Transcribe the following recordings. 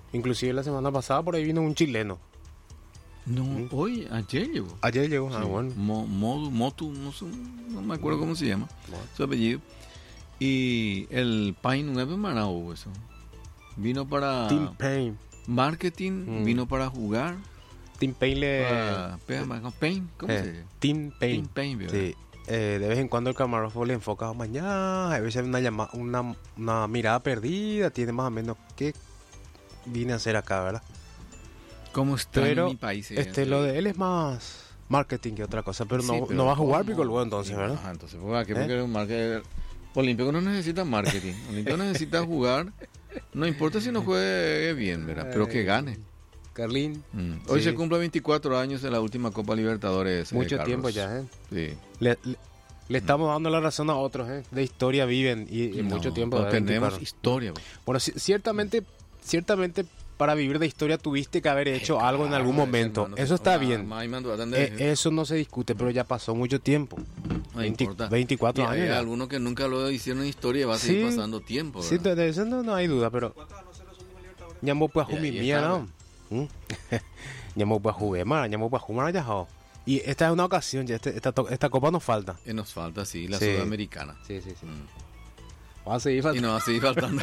Inclusive la semana pasada por ahí vino un chileno. No, hoy, ayer llegó. Ayer llegó, Sí, bueno. Motu, no me acuerdo cómo se llama, su apellido. Y el Pain 9 Marau, eso. Vino para Tim Payne. marketing, vino para jugar. Tim Payne Pain, ¿cómo se llama? Tim Payne. Tim Payne, ¿verdad? Sí. De vez en cuando el camarógrafo le enfoca mañana, a veces una mirada perdida, tiene más o menos qué vine a hacer acá, ¿verdad? ¿Cómo está Pero en mi país? lo de él es más marketing que otra cosa, pero, Sí, no, pero no va a jugar ¿cómo? Picolbo entonces, Sí, ¿verdad? ajá, entonces, ¿por qué? Porque un marketing... Olímpico no necesita marketing. Olímpico necesita jugar. No importa si no juegue bien, ¿verdad? Pero que gane. Carlín. Hoy Sí. se cumple 24 años de la última Copa Libertadores. Mucho Carlos. tiempo ya, ¿eh? Sí. Le estamos dando la razón a otros, ¿eh? De historia viven y mucho tiempo. No de tenemos 24. historia. Bueno, ciertamente para vivir de historia tuviste que haber hecho algo en algún momento. Hermano, eso está una- bien. Eso no se discute, pero ya pasó mucho tiempo. No importa. 24 Y años. hay ya. algunos que nunca lo hicieron en historia y va a seguir pasando tiempo. Sí, ¿verdad? de eso no hay duda, pero... Ñamo pues Y ahí mía, está, ¿no? Ñamo pues jugar ya. Y esta es una ocasión, ya esta copa nos falta. Y nos falta, sí, la Sí. sudamericana. Sí. Va a seguir Y faltando. nos va a seguir faltando.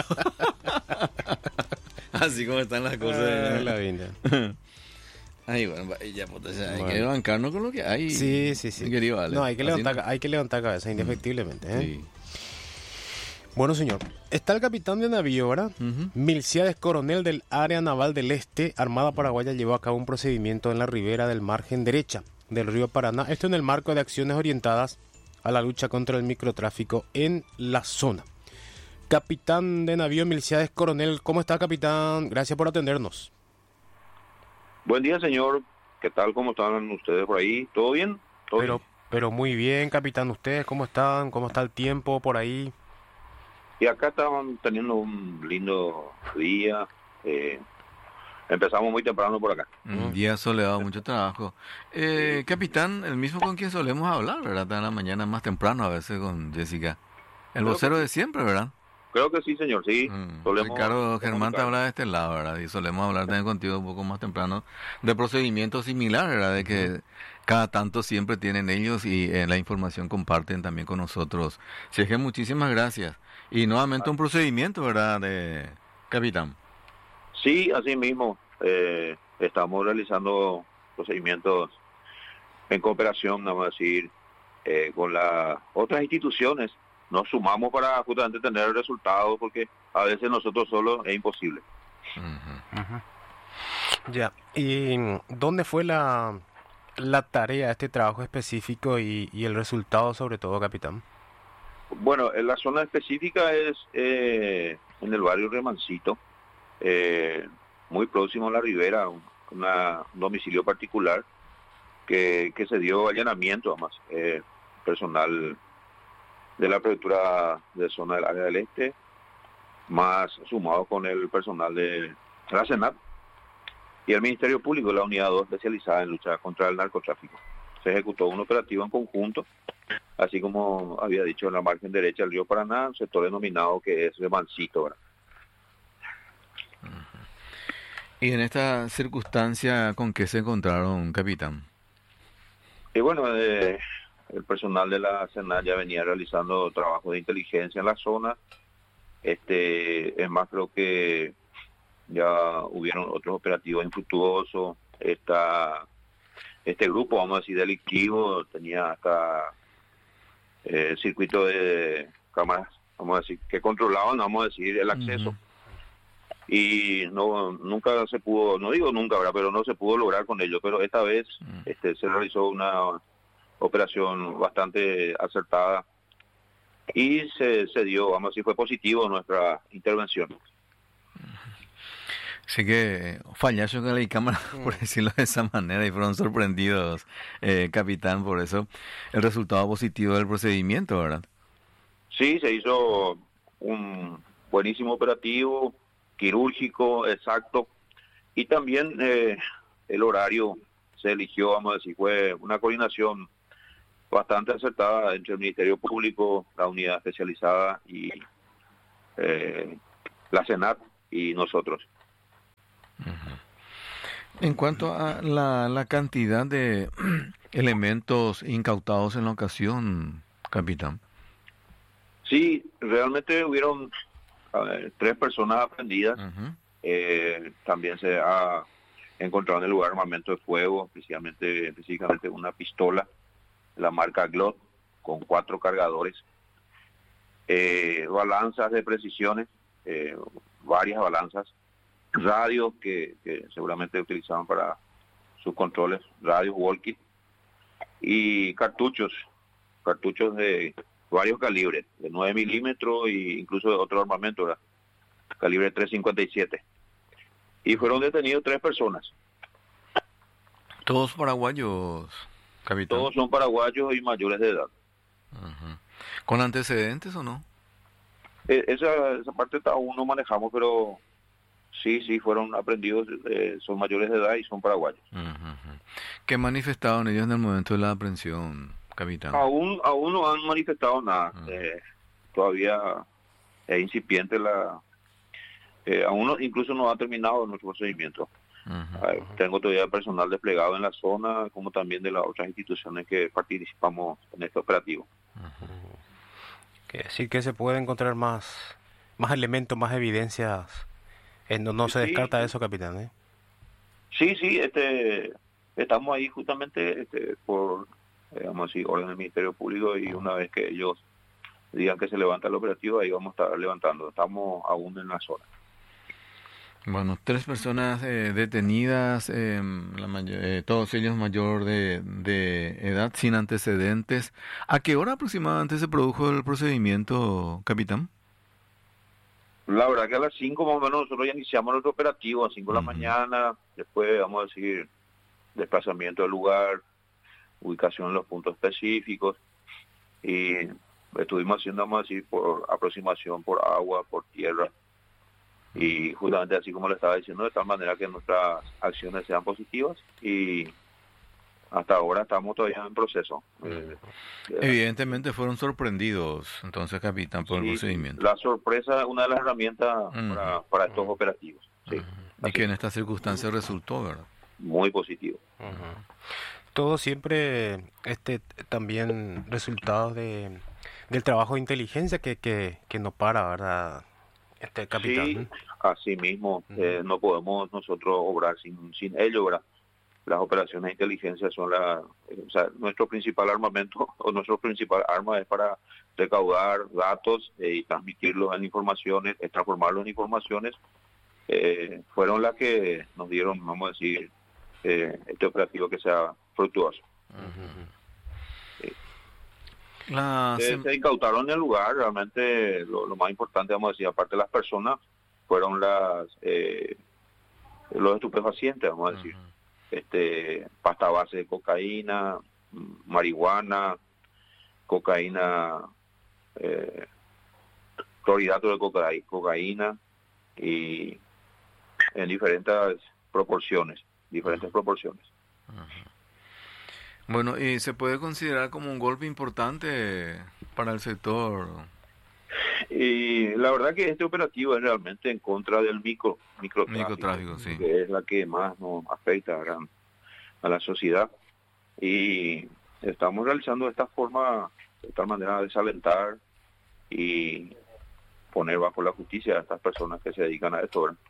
Así como están las cosas. La vida. Ay, bueno, ya, pues, o sea, hay Bueno. que bancarnos con lo que hay. Sí. Mi querido Ale. No, hay que Así levantar cabeza, indefectiblemente. ¿eh? Sí. Bueno, señor. Está el capitán de navío, ¿verdad? Ujú. Milciades Coronel del Área Naval del Este, Armada Paraguaya llevó a cabo un procedimiento en la ribera del margen derecha del río Paraná. Esto en el marco de acciones orientadas a la lucha contra el microtráfico en la zona. Capitán de navío Milciades Coronel, ¿cómo está, capitán? Gracias por atendernos. Buen día, señor. ¿Qué tal? ¿Cómo están ustedes por ahí? ¿Todo bien? ¿Todo bien? Pero muy bien, capitán. ¿Ustedes cómo están? ¿Cómo está el tiempo por ahí? Y acá estaban teniendo un lindo día. Empezamos muy temprano por acá. Un día soleado, mucho trabajo. Capitán, el mismo con quien solemos hablar, ¿verdad? En la mañana más temprano a veces con Jessica. El Creo vocero que de siempre, ¿verdad? Creo que sí, señor, sí. Ricardo Germán te habla de este lado, ¿verdad? Y solemos hablar también contigo un poco más temprano de procedimientos similares, ¿verdad? De que cada tanto siempre tienen ellos y la información comparten también con nosotros. Así es que muchísimas gracias. Y nuevamente un procedimiento, ¿verdad, de capitán? Sí, así mismo. Estamos realizando procedimientos en cooperación, vamos a decir, con las otras instituciones. Nos sumamos para justamente tener resultados, porque a veces nosotros solos es imposible. Ya. ¿Y dónde fue la tarea, este trabajo específico y el resultado sobre todo, capitán? Bueno, en la zona específica es en el barrio Remancito, muy próximo a la ribera, un domicilio particular que se dio allanamiento, además, personal de la prefectura de zona del área del este, más sumado con el personal de la Senat y el Ministerio Público, la unidad 2 especializada en lucha contra el narcotráfico. Se ejecutó un operativo en conjunto, así como había dicho, en la margen derecha del río Paraná, un sector denominado que es Remancito, ¿verdad? Y en esta circunstancia, ¿con qué se encontraron, capitán? Y bueno, el personal de la Senat ya venía realizando trabajo de inteligencia en la zona. Es más, creo que ya hubieron otros operativos infructuosos. Este grupo, vamos a decir, delictivo, tenía hasta circuito de cámaras, vamos a decir, que controlaban, vamos a decir, el acceso. Y nunca se pudo, no digo nunca, ¿verdad? Pero no se pudo lograr con ello. Pero esta vez se realizó una operación bastante acertada y se dio, vamos a decir, fue positivo nuestra intervención. Así que fallaron con la cámara, por decirlo de esa manera, y fueron sorprendidos, capitán, por eso el resultado positivo del procedimiento, ¿verdad? Sí, se hizo un buenísimo operativo, quirúrgico, exacto, y también el horario se eligió, vamos a decir, fue una coordinación bastante acertada entre el Ministerio Público, la unidad especializada y la Senat y nosotros. En cuanto a la cantidad de elementos incautados en la ocasión, capitán. Sí, realmente hubieron 3 personas aprendidas. También se ha encontrado en el lugar armamento de fuego, específicamente una pistola, la marca Glock, con 4 cargadores, balanzas de precisiones, varias balanzas, radios que seguramente utilizaban para sus controles, radios walkie, y cartuchos de varios calibres, de 9 milímetros e incluso de otro armamento, ¿verdad? Calibre 357. Y fueron detenidos 3 personas. ¿Todos paraguayos, capitán? Todos son paraguayos y mayores de edad. ¿Con antecedentes o no? Esa parte aún no manejamos, pero sí, fueron aprendidos, son mayores de edad y son paraguayos. ¿Qué manifestaron ellos en el momento de la aprehensión, capitán? Aún no han manifestado nada. Todavía es incipiente incluso no ha terminado nuestro procedimiento. Tengo todavía personal desplegado en la zona, como también de las otras instituciones que participamos en este operativo. Quiere decir que se puede encontrar más elementos, más evidencias. No se descarta eso, capitán, Sí, estamos ahí justamente por, digamos así, orden del Ministerio Público, y una vez que ellos digan que se levanta el operativo, ahí vamos a estar levantando. Estamos aún en la zona. Bueno, 3 personas detenidas, todos ellos mayor de edad, sin antecedentes. ¿A qué hora aproximadamente se produjo el procedimiento, capitán? La verdad que a las 5 más o menos nosotros ya iniciamos nuestro operativo, a 5 de la mañana, después vamos a decir desplazamiento del lugar, ubicación en los puntos específicos, y estuvimos haciendo, vamos a decir, por aproximación por agua, por tierra, y justamente así como le estaba diciendo, de tal manera que nuestras acciones sean positivas, y hasta ahora estamos todavía en proceso. Evidentemente fueron sorprendidos, entonces, capitán, por el procedimiento. La sorpresa es una de las herramientas para estos operativos. Sí. Y que en estas circunstancias resultó, ¿verdad? Muy positivo. Todo siempre también resultado del trabajo de inteligencia que no para, ¿verdad, capitán? Sí, así mismo. No podemos nosotros obrar sin ello, ¿verdad? Las operaciones de inteligencia son nuestro principal armamento, o nuestro principal arma es para recaudar datos y transmitirlos en informaciones, transformarlos en informaciones. Fueron las que nos dieron, vamos a decir, este operativo que sea fructuoso. Se incautaron en el lugar. Realmente lo más importante, vamos a decir, aparte de las personas, fueron los estupefacientes, vamos a decir. Pasta base de cocaína, marihuana, cocaína, clorhidrato de cocaína, y en diferentes proporciones. Bueno, ¿y se puede considerar como un golpe importante para el sector? Y la verdad que este operativo es realmente en contra del microtráfico, sí. Que es la que más nos afecta a la sociedad, y estamos realizando de esta manera de desalentar y poner bajo la justicia a estas personas que se dedican a esto, ¿verdad?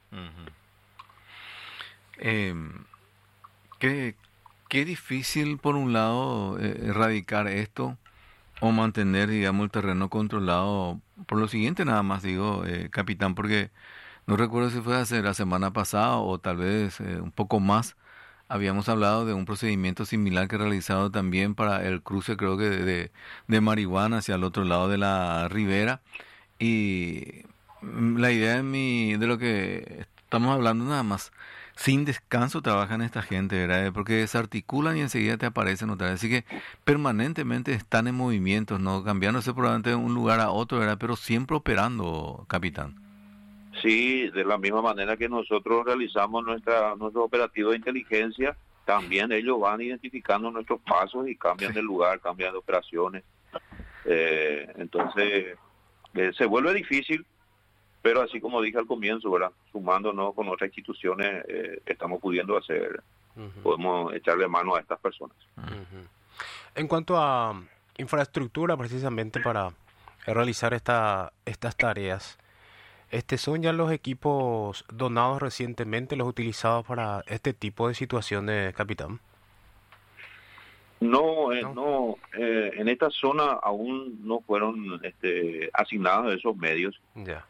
Qué difícil, por un lado, erradicar esto o mantener, digamos, el terreno controlado. Por lo siguiente, nada más digo, capitán, porque no recuerdo si fue hace la semana pasada o tal vez un poco más, habíamos hablado de un procedimiento similar que he realizado también para el cruce, creo que de marihuana hacia el otro lado de la ribera, y la idea de lo que estamos hablando, nada más, sin descanso trabajan esta gente, ¿verdad? Porque se articulan y enseguida te aparecen otra vez. Así que permanentemente están en movimientos, ¿no? Cambiándose probablemente de un lugar a otro, ¿verdad? Pero siempre operando, capitán. Sí, de la misma manera que nosotros realizamos nuestro operativo de inteligencia, también ellos van identificando nuestros pasos y cambian de lugar, cambian de operaciones. Entonces, se vuelve difícil, Pero así como dije al comienzo, ¿verdad? Sumándonos con otras instituciones, estamos pudiendo hacer, podemos echarle mano a estas personas. En cuanto a infraestructura, precisamente para realizar estas tareas, ¿son ya los equipos donados recientemente, los utilizados para este tipo de situaciones, capitán? No, en esta zona aún no fueron asignados esos medios. Ya.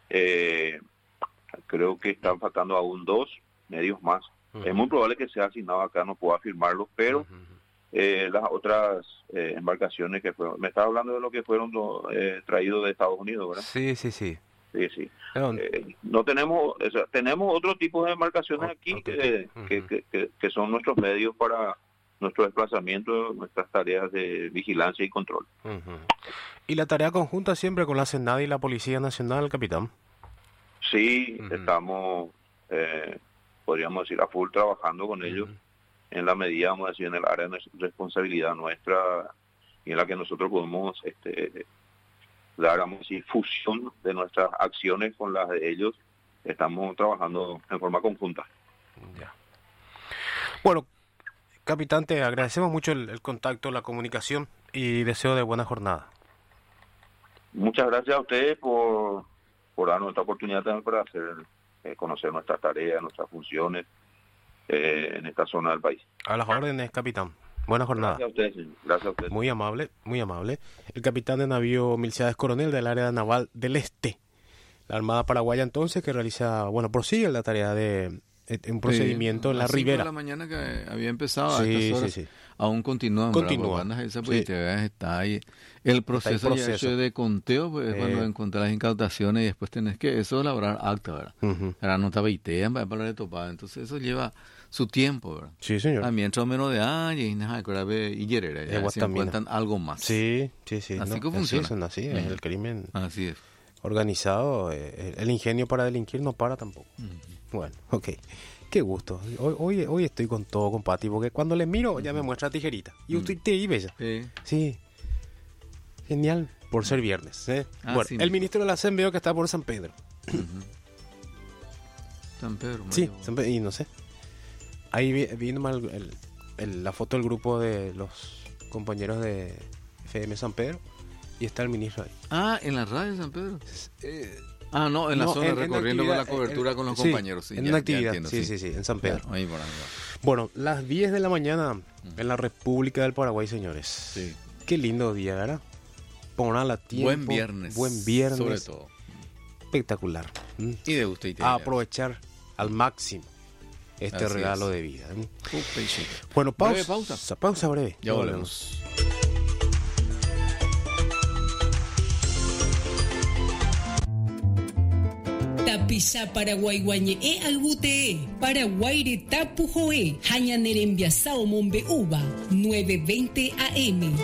Creo que están faltando aún 2 medios más. Es muy probable que sea asignado acá, no puedo afirmarlo, pero las otras embarcaciones que fueron, me estaba hablando de lo que fueron traídos de Estados Unidos, ¿verdad? Sí. Sí. No tenemos, o sea, tenemos otro tipo de embarcaciones aquí que son nuestros medios para nuestro desplazamiento, nuestras tareas de vigilancia y control. ¿Y la tarea conjunta siempre con la SENADI y la Policía Nacional, capitán? Sí, estamos, podríamos decir, a full trabajando con ellos en la medida, vamos a decir, en el área de responsabilidad nuestra y en la que nosotros podemos dar, vamos a decir, fusión de nuestras acciones con las de ellos. Estamos trabajando en forma conjunta. Ya. Bueno, capitán, te agradecemos mucho el contacto, la comunicación y deseo de buena jornada. Muchas gracias a ustedes por darnos esta oportunidad también para hacer conocer nuestras tareas, nuestras funciones en esta zona del país. A las órdenes, capitán. Buena jornada. Gracias a ustedes, señor. Gracias a ustedes. Muy amable, muy amable. El capitán de navío Milciades Coronel del área naval del Este. La Armada Paraguaya entonces que realiza, prosigue la tarea de un procedimiento en la ribera. A la mañana que había empezado, a estas horas, aún continúan. Esa está ahí. El proceso de conteo, pues, cuando encontrás las incautaciones y después tenés que elaborar acta, ¿verdad? Ahora no estaba ITEA, para la topada. Entonces eso lleva su tiempo, ¿verdad? Sí, señor. También o menos de años y ya se encuentran algo más. Sí. Así que funciona. Así es el crimen. Así es. Organizado, el ingenio para delinquir no para tampoco. Bueno, ok. Qué gusto. Hoy estoy con todo, compadre, porque cuando le miro ya me muestra tijerita. Y usted te bella. Sí. Genial, por ser viernes. El ministro de la SEM veo que está por San Pedro. San Pedro. Sí, San Pedro, y no sé. Ahí vi nomás la foto del grupo de los compañeros de FM San Pedro y está el ministro ahí. ¿En la radio de San Pedro? No, en la zona recorriendo con la cobertura con los compañeros. Sí, en una actividad, sí, en San Pedro. Claro, ahí por ahí. Bueno, las 10 de la mañana en la República del Paraguay, señores. Sí. Qué lindo día, ¿verdad? Pongan la tiempo. Buen viernes. Sobre todo. Espectacular. Y de usted. A aprovechar al máximo este regalo de vida. Bueno, pausa breve. Ya volvemos. Tapisa Paraguay guañe albute Paraguay tapu joe Hañanerembiasao Mombe Uba 9:20 AM.